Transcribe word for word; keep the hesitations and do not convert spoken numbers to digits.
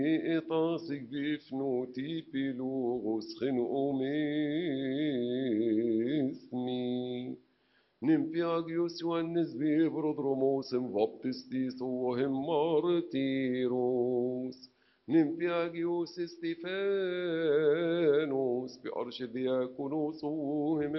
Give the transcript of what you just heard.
إطاسك بفنوتي بلوغس خنقو مسمي نمبياجيوس يوانس ببرودروموس مبابتستيس وهم مارتيروس نمبياجيوس استيفانوس بأرش دياكونوس وهم